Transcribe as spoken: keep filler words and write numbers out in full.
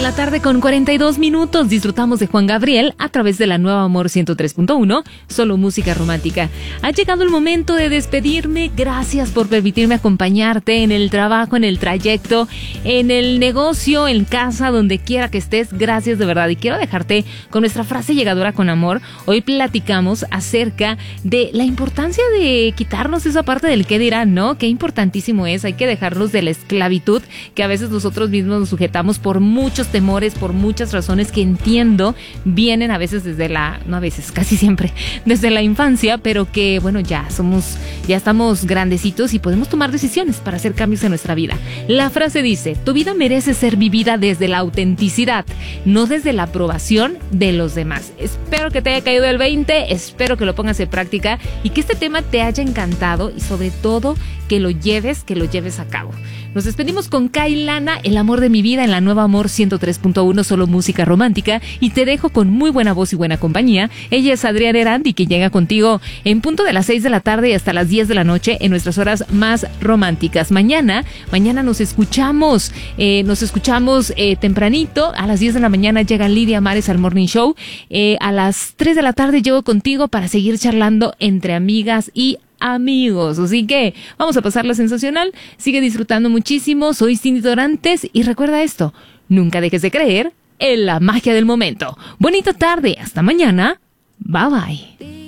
la tarde con cuarenta y dos minutos. Disfrutamos de Juan Gabriel a través de la Nueva Amor ciento tres punto uno, solo música romántica. Ha llegado el momento de despedirme. Gracias por permitirme acompañarte en el trabajo, en el trayecto, en el negocio, en casa, donde quiera que estés. Gracias de verdad. Y quiero dejarte con nuestra frase llegadora con amor. Hoy platicamos acerca de la importancia de quitarnos esa parte del qué dirán, ¿no? Qué importantísimo es. Hay que dejarnos de la esclavitud que a veces nosotros mismos nos sujetamos por muchos temores, por muchas razones que entiendo vienen a veces desde la, no a veces, casi siempre, desde la infancia, pero que bueno, ya somos, ya estamos grandecitos y podemos tomar decisiones para hacer cambios en nuestra vida. La frase dice: tu vida merece ser vivida desde la autenticidad, no desde la aprobación de los demás. Espero que te haya caído el veinte, espero que lo pongas en práctica y que este tema te haya encantado y sobre todo que lo lleves, que lo lleves a cabo. Nos despedimos con Kailana, el amor de mi vida, en la Nueva Amor ciento tres punto uno, solo música romántica, y te dejo con muy buena voz y buena compañía. Ella es Adriana Erandi, que llega contigo en punto de las seis de la tarde y hasta las diez de la noche en nuestras horas más románticas. Mañana, mañana nos escuchamos, eh, nos escuchamos eh, tempranito, a las diez de la mañana llega Lidia Mares al Morning Show, eh, a las tres de la tarde llego contigo para seguir charlando entre amigas y amigos, así que vamos a pasarla sensacional. Sigue disfrutando muchísimo. Soy Cindy Dorantes y recuerda esto: nunca dejes de creer en la magia del momento. Bonita tarde, hasta mañana. Bye bye.